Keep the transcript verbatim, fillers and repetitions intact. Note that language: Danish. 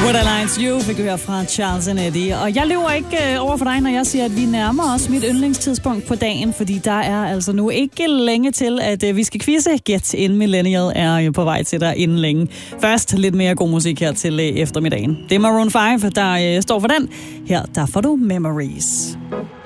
What Aligns You fik du her fra Charles and Eddie. Og jeg løber ikke øh, over for dig, når jeg siger, at vi nærmer os mit yndlingstidspunkt på dagen, fordi der er altså nu ikke længe til, at øh, vi skal quizze. Get In Millennial er jo på vej til dig inden længe. Først lidt mere god musik her til øh, eftermiddagen. Det er Maroon fem, der øh, står for den. Her der får du Memories.